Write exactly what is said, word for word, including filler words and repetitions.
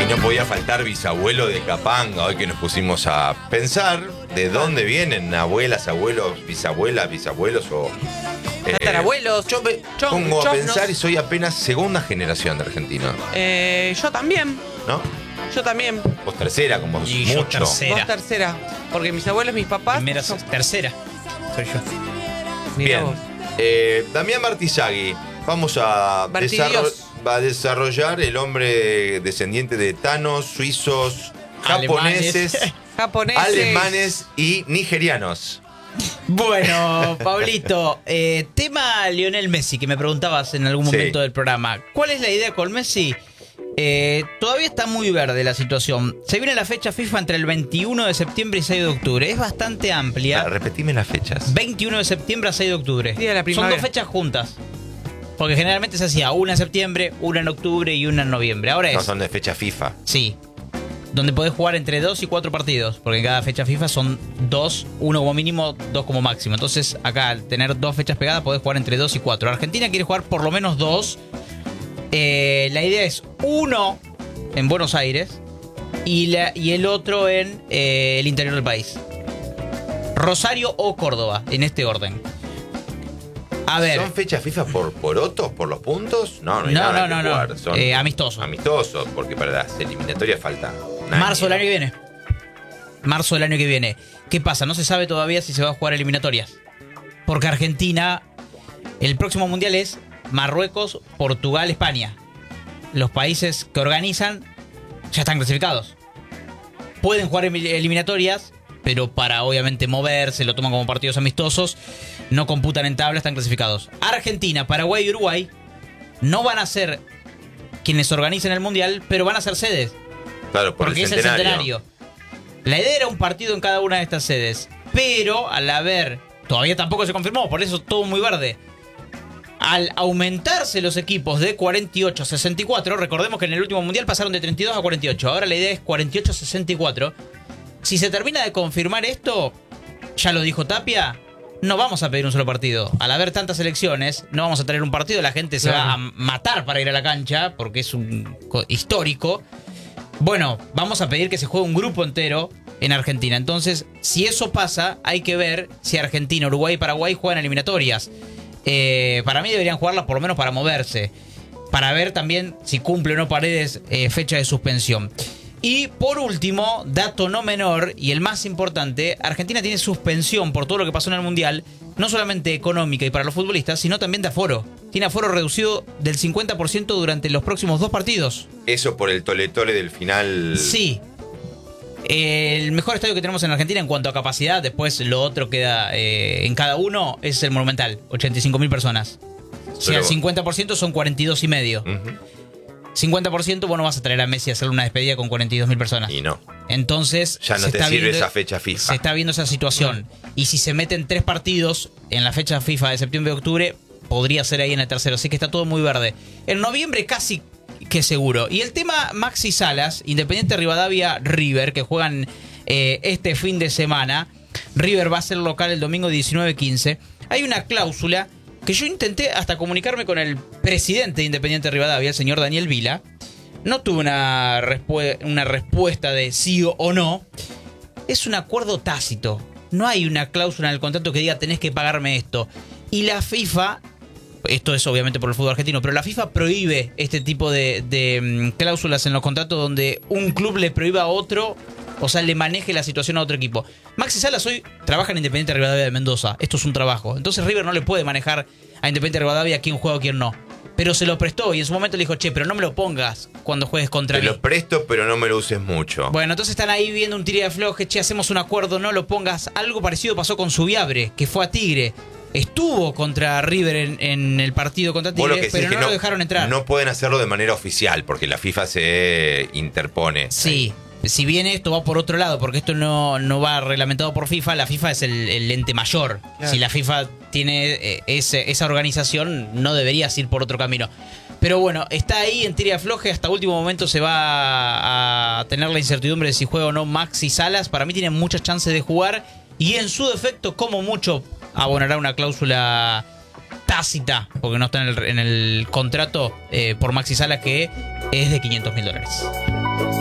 no podía faltar bisabuelo de Capanga, hoy que nos pusimos a pensar de dónde vienen abuelas, abuelos, bisabuelas, bisabuelos o... Tatarabuelos. Eh, yo me chon, pongo a chonnos. pensar y soy apenas segunda generación de argentino. Eh, yo también. ¿No? Yo también. Vos tercera, como Y yo mucho. tercera. Vos tercera. Porque mis abuelos, mis papás. Primera, son- tercera. Soy yo. Mirá Bien. vos. Eh, Damián Martizagui, vamos a, Bartidios. desarro- va a desarrollar el hombre descendiente de tanos, suizos, japoneses, Alemanes. Japoneses. alemanes y nigerianos. Bueno, Pablito, eh, tema Lionel Messi, que me preguntabas en algún Sí. momento del programa. ¿Cuál es la idea con Messi? Eh, todavía está muy verde la situación. Se viene la fecha FIFA entre el veintiuno de septiembre y seis de octubre. Es bastante amplia. Ah, repetime las fechas. veintiuno de septiembre a seis de octubre. Día de la Son primavera. dos fechas juntas. Porque generalmente se hacía una en septiembre, una en octubre y una en noviembre. Ahora No es, son de fecha FIFA. sí, donde podés jugar entre dos y cuatro partidos. Porque en cada fecha FIFA son dos, uno como mínimo, dos como máximo. Entonces acá al tener dos fechas pegadas podés jugar entre dos y cuatro. Argentina quiere jugar por lo menos dos. Eh, la idea es uno en Buenos Aires y, la, y el otro en eh, el interior del país. Rosario o Córdoba, en este orden. A ver. ¿Son fechas FIFA por porotos, por los puntos? No, no hay No, nada no, que no, jugar. no. Son Eh, amistosos. Amistosos, porque para las eliminatorias falta un año. Marzo del año que viene. Marzo del año que viene. ¿Qué pasa? No se sabe todavía si se va a jugar eliminatorias. Porque Argentina, el próximo mundial es Marruecos, Portugal, España. Los países que organizan ya están clasificados. Pueden jugar em- eliminatorias, pero para obviamente moverse, lo toman como partidos amistosos, no computan en tabla, están clasificados. Argentina, Paraguay y Uruguay no van a ser quienes organicen el mundial, pero van a ser sedes. Claro, por Porque el es el centenario. centenario. La idea era un partido en cada una de estas sedes. Pero al haber... Todavía tampoco se confirmó, por eso todo muy verde. Al aumentarse los equipos de cuarenta y ocho a sesenta y cuatro, recordemos que en el último mundial pasaron de treinta y dos a cuarenta y ocho. Ahora la idea es cuarenta y ocho a sesenta y cuatro. Si se termina de confirmar esto, ya lo dijo Tapia, no vamos a pedir un solo partido. Al haber tantas elecciones, no vamos a tener un partido. La gente se Claro. va a matar para ir a la cancha, porque es un co- histórico. Bueno, vamos a pedir que se juegue un grupo entero en Argentina. Entonces, si eso pasa, hay que ver si Argentina, Uruguay y Paraguay juegan eliminatorias. Eh, para mí deberían jugarlas por lo menos para moverse. Para ver también si cumple o no Paredes eh, fecha de suspensión. Y por último, dato no menor y el más importante, Argentina tiene suspensión por todo lo que pasó en el Mundial, no solamente económica y para los futbolistas, sino también de aforo. Tiene aforo reducido del cincuenta por ciento durante los próximos dos partidos. Eso por el tole-tole del final. Sí. El mejor estadio que tenemos en Argentina en cuanto a capacidad, después lo otro queda eh, en cada uno, es el Monumental, ochenta y cinco mil personas. Si Pero- al cincuenta por ciento son cuarenta y dos y medio. Ujú. cincuenta por ciento, bueno, vas a traer a Messi a hacerle una despedida con cuarenta y dos mil personas. Y no. Entonces, Ya no se te está sirve viendo- esa fecha FIFA. Se está viendo esa situación. Y si se meten tres partidos en la fecha FIFA de septiembre y octubre, podría ser ahí en el tercero. Así que está todo muy verde. En noviembre casi que seguro. Y el tema Maxi Salas, Independiente Rivadavia, River, que juegan eh, este fin de semana. River va a ser local el domingo diecinueve quince. Hay una cláusula que yo intenté hasta comunicarme con el presidente de Independiente Rivadavia, el señor Daniel Vila. No tuve una, respue- una respuesta de sí o no. Es un acuerdo tácito. No hay una cláusula en el contrato que diga tenés que pagarme esto. Y la FIFA, esto es obviamente por el fútbol argentino, pero la FIFA prohíbe este tipo de, de mm, cláusulas en los contratos donde un club le prohíba a otro, o sea, le maneje la situación a otro equipo. Maxi Salas hoy trabaja en Independiente Rivadavia de Mendoza. Esto es un trabajo. Entonces River no le puede manejar a Independiente Rivadavia quién juega o quién no. Pero se lo prestó y en su momento le dijo, che, pero no me lo pongas cuando juegues contra Te mí. lo presto, pero no me lo uses mucho. Bueno, entonces están ahí viendo un tira de afloje, che, hacemos un acuerdo, no lo pongas. Algo parecido pasó con Subiabre, que fue a Tigre. Estuvo contra River en, en el partido contra Vos lo Tigre, que pero decís no, es que lo dejaron entrar. No pueden hacerlo de manera oficial, porque la FIFA se interpone. Sí, si bien esto va por otro lado, porque esto no, no va reglamentado por FIFA, la FIFA es el, el ente mayor. Claro. Si la FIFA tiene eh, ese- esa organización, no deberías ir por otro camino. Pero bueno, está ahí en tira de afloje, hasta último momento se va a tener la incertidumbre de si juega o no Maxi Salas. Para mí tiene muchas chances de jugar y en su defecto, como mucho, abonará una cláusula tácita, porque no está en el, en el contrato eh, por Maxi Salas, que es de quinientos mil dólares.